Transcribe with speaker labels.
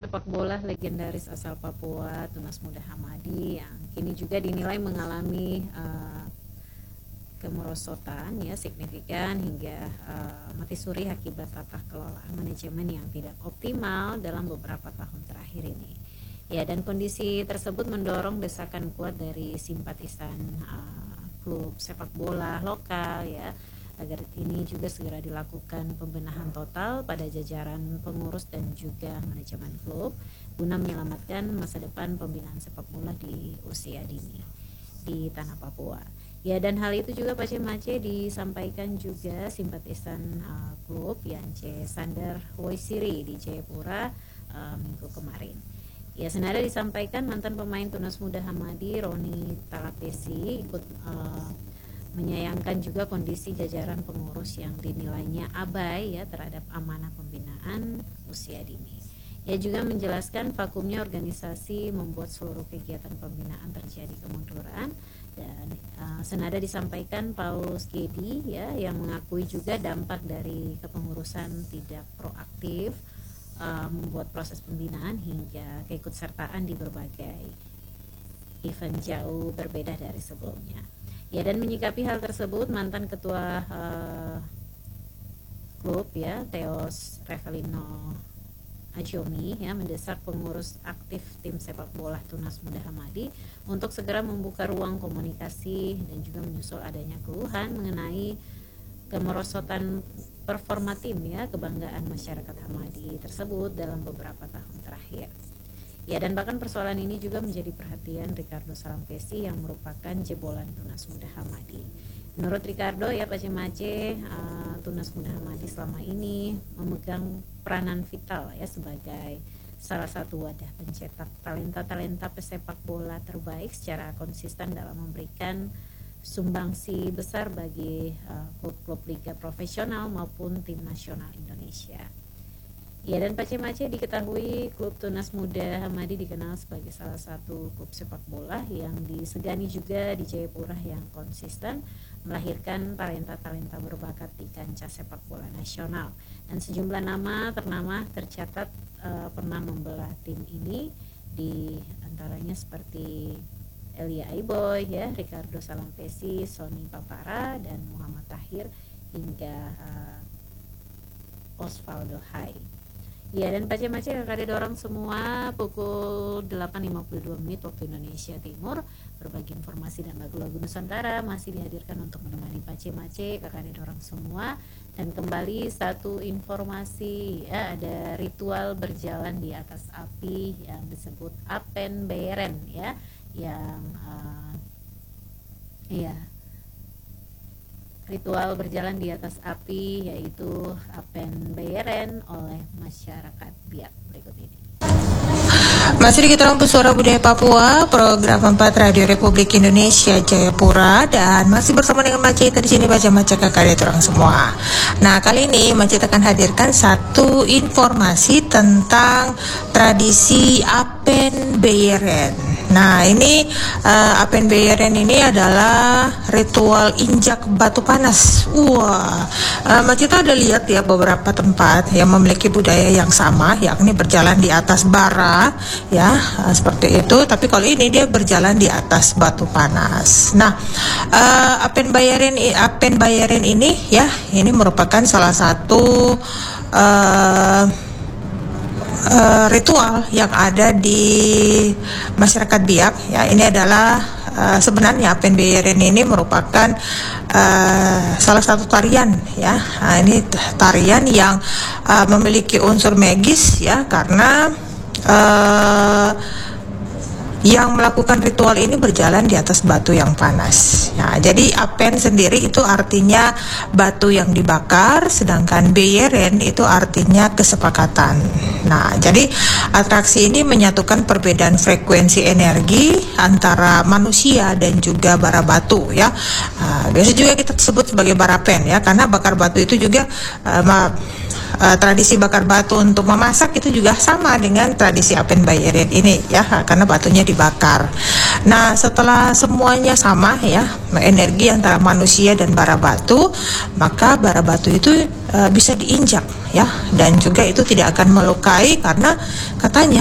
Speaker 1: sepak bola legendaris asal Papua, Tunas Muda Hamadi, yang kini juga dinilai mengalami kemerosotan ya signifikan hingga mati suri akibat tata kelola manajemen yang tidak optimal dalam beberapa tahun terakhir ini. Ya, dan kondisi tersebut mendorong desakan kuat dari simpatisan klub sepak bola lokal ya, agar ini juga segera dilakukan pembenahan total pada jajaran pengurus dan juga manajemen klub guna menyelamatkan masa depan pembinaan sepak bola di usia dini di tanah Papua. Ya, dan hal itu juga Pak Mace disampaikan juga simpatisan klub Yance Sander Woisiri di Jayapura minggu kemarin. Ya, senada disampaikan mantan pemain Tunas Muda Hamadi Roni Talapesi ikut menyayangkan juga kondisi jajaran pengurus yang dinilainya abai ya terhadap amanah pembinaan usia dini. Ia juga menjelaskan vakumnya organisasi membuat seluruh kegiatan pembinaan terjadi kemunduran, dan senada disampaikan Paulus Gedi ya yang mengakui juga dampak dari kepengurusan tidak proaktif membuat proses pembinaan hingga keikutsertaan di berbagai event jauh berbeda dari sebelumnya. Ya, dan menyikapi hal tersebut mantan ketua klub ya Theos Revelino Ajomi ya mendesak pengurus aktif tim sepak bola Tunas Muda Hamadi untuk segera membuka ruang komunikasi dan juga menyusul adanya keluhan mengenai kemerosotan performa tim ya kebanggaan masyarakat Hamadi tersebut dalam beberapa tahun terakhir. Ya, dan bahkan persoalan ini juga menjadi perhatian Ricardo Salampesi yang merupakan jebolan Tunas Muda Hamadi. Menurut Ricardo ya Pak Mace, Tunas Muda Hamadi selama ini memegang peranan vital ya sebagai salah satu wadah pencetak talenta-talenta pesepak bola terbaik secara konsisten dalam memberikan sumbangsi besar bagi klub-klub liga profesional maupun tim nasional Indonesia. Ya, dan Pak Mace diketahui klub Tunas Muda Hamadi dikenal sebagai salah satu klub sepak bola yang disegani juga di Jayapura yang konsisten melahirkan talenta-talenta berbakat di kancah sepak bola nasional, dan sejumlah nama ternama tercatat pernah membelah tim ini, di antaranya seperti Elia Aiboy ya, Ricardo Salampesi, Sony Papara, dan Muhammad Tahir hingga Osvaldo Hai. Ya, dan Pak Mace akan didorong semua pukul 8.52 waktu Indonesia Timur. Berbagi informasi dan lagu-lagu Nusantara masih dihadirkan untuk menemani Pak Mace, akan didorong semua. Dan kembali satu informasi ya, ada ritual berjalan di atas api yang disebut Apen Beren ya, yang ritual berjalan di atas api yaitu Apen Beren oleh masyarakat Biak berikut ini.
Speaker 2: Masih di kita Suara Budaya Papua, program 4 Radio Republik Indonesia Jayapura, dan masih bersama dengan Mbak Cita di sini baca kakak orang semua. Nah, kali ini Mbak Cita akan hadirkan satu informasi tentang tradisi Apen Beren. Nah, ini Apen Beren ini adalah ritual injak batu panas. Wah, Mbak Cita ada lihat ya beberapa tempat yang memiliki budaya yang sama, yakni berjalan di atas bara ya, seperti itu. Tapi kalau ini dia berjalan di atas batu panas. Nah, Apen Beren ini ya, ini merupakan salah satu ritual yang ada di masyarakat Biak ya. Ini adalah sebenarnya Apen Beren ini merupakan salah satu tarian ya. Nah, ini tarian yang memiliki unsur magis ya, karena yang melakukan ritual ini berjalan di atas batu yang panas. Nah, jadi Apen sendiri itu artinya batu yang dibakar, sedangkan Beren itu artinya kesepakatan. Nah, jadi atraksi ini menyatukan perbedaan frekuensi energi antara manusia dan juga bara batu ya. Biasa juga kita sebut sebagai barapen ya, karena bakar batu itu juga tradisi bakar batu untuk memasak itu juga sama dengan tradisi Apen Beren ini ya, karena batunya dibakar. Nah, setelah semuanya sama ya, energi antara manusia dan bara batu, maka bara batu itu bisa diinjak ya, dan juga itu tidak akan melukai karena katanya